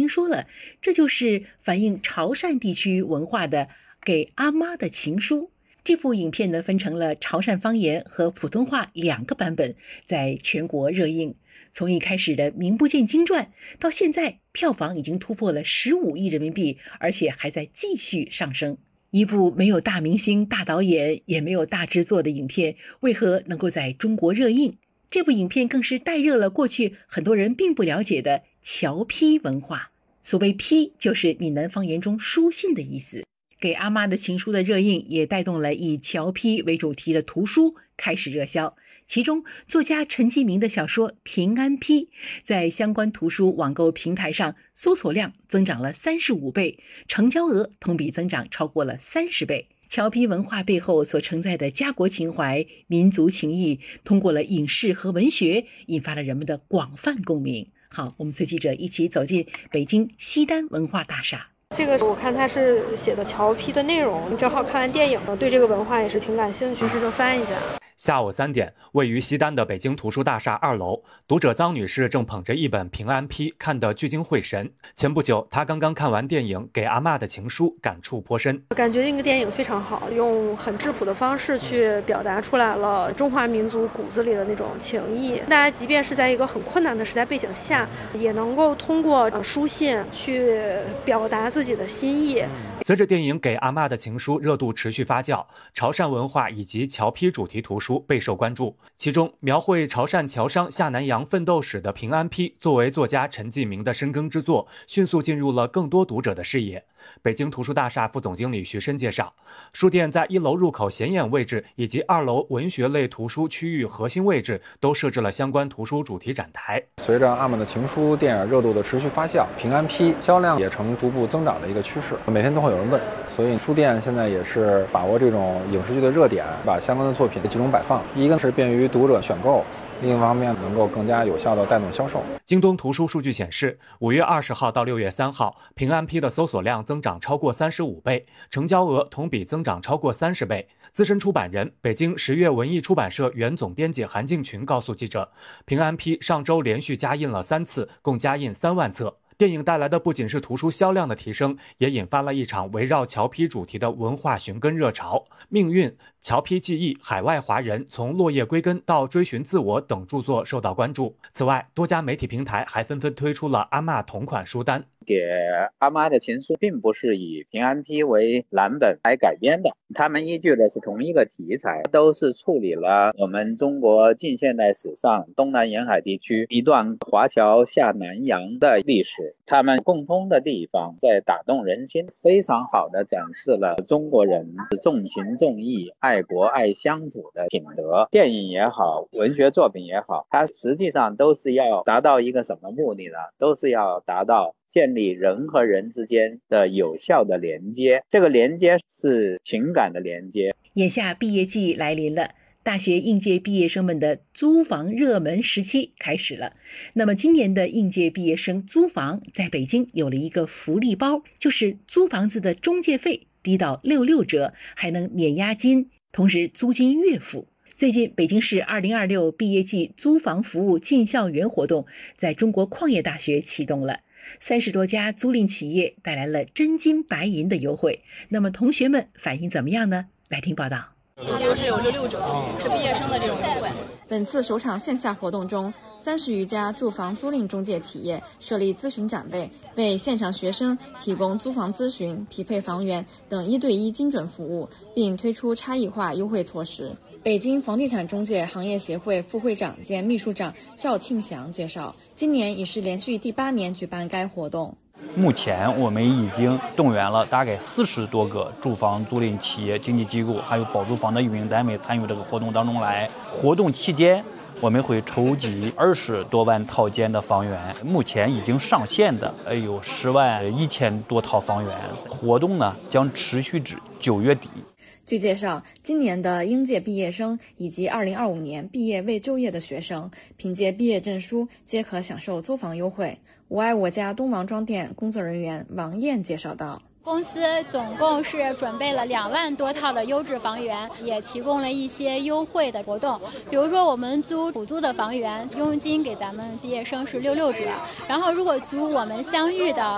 说了，这就是反映潮汕地区文化的《给阿妈的情书》。这部影片呢，分成了潮汕方言和普通话2个版本，在全国热映。从一开始的名不见经传，到现在票房已经突破了15亿人民币，而且还在继续上升。一部没有大明星、大导演，也没有大制作的影片，为何能够在中国热映？这部影片更是带热了过去很多人并不了解的侨批文化。所谓批，就是闽南方言中书信的意思。给阿妈的情书的热映也带动了以侨批为主题的图书开始热销，其中作家陈其明的小说《平安批》在相关图书网购平台上搜索量增长了35倍，成交额同比增长超过了30倍。侨批文化背后所承载的家国情怀、民族情谊，通过了影视和文学，引发了人们的广泛共鸣。好，我们随记者一起走进北京西单文化大厦。 这个我看他是写的侨批的内容，正好看完电影，对这个文化也是挺感兴趣，于是就翻一下。 下午3点，位于西单的北京图书大厦2楼，读者臧女士正捧着一本《平安批》，看得聚精会神。前不久，她刚刚看完电影《给阿嬷的情书》，感触颇深。 感觉那个电影非常好，用很质朴的方式去表达出来了中华民族骨子里的那种情谊。大家即便是在一个很困难的时代背景下，也能够通过书信去表达自己的心意。 随着电影《给阿嬷的情书》热度持续发酵，潮汕文化以及侨批主题图书备受关注。其中，描绘潮汕侨商下南洋奋斗史的《平安批》，作为作家陈继明的深耕之作，迅速进入了更多读者的视野。北京图书大厦副总经理徐申介绍，书店在1楼入口显眼位置以及2楼文学类图书区域核心位置都设置了相关图书主题展台。 随着阿嬷的情书电影热度的持续发酵，平安批销量也呈逐步增长的一个趋势，每天都会有人问，所以书店现在也是把握这种影视剧的热点，把相关的作品集中摆放，一个是便于读者选购，另一方面能够更加有效地带动销售。 京东图书数据显示，5月20号到6月3号，平安批的搜索量增长超过35倍，成交额同比增长超过30倍。资深出版人、北京10月文艺出版社原总编辑韩敬群告诉记者，平安批上周连续加印了3次，共加印3万册。电影带来的不仅是图书销量的提升，也引发了一场围绕侨批主题的文化寻根热潮。命运、侨批记忆、海外华人从落叶归根到追寻自我等著作受到关注。此外，多家媒体平台还纷纷推出了阿嬷同款书单。 给阿妈的情书并不是以平安批为蓝本来改编的，他们依据的是同一个题材，都是处理了我们中国近现代史上东南沿海地区一段华侨下南洋的历史。他们共通的地方在打动人心，非常好的展示了中国人重情重义、爱国爱乡土的品德。电影也好，文学作品也好，它实际上都是要达到一个什么目的呢？都是要达到建立人和人之间的有效的连接，这个连接是情感的连接。 眼下毕业季来临了，大学应届毕业生们的租房热门时期开始了。那么今年的应届毕业生租房在北京有了一个福利包，就是租房子的中介费低到66折，还能免押金，同时租金月付。最近，北京市2026毕业季租房服务进校园活动在中国矿业大学启动了。30多家租赁企业带来了真金白银的优惠，那么同学们反应怎么样呢？来听报道。 就是有66折，是毕业生的这种优惠。 本次首场线下活动中，30余家住房租赁中介企业设立咨询展位，为现场学生提供租房咨询、匹配房源等1对1精准服务，并推出差异化优惠措施。北京房地产中介行业协会副会长兼秘书长赵庆祥介绍，今年已是连续第8年举办该活动。 目前我们已经动员了大概40多个住房租赁企业、经纪机构，还有保租房的运营单位参与这个活动当中来。活动期间，我们会筹集20多万套间的房源，目前已经上线的有10万1000多套房源。活动呢将持续至9月底。 据介绍，今年的应届毕业生以及2025年毕业未就业的学生，凭借毕业证书皆可享受租房优惠。我爱我家东王庄店工作人员王燕介绍道， 公司总共是准备了2万多套的优质房源，也提供了一些优惠的活动。比如说我们租普租的房源，佣金给咱们毕业生是66折，然后如果租我们相遇的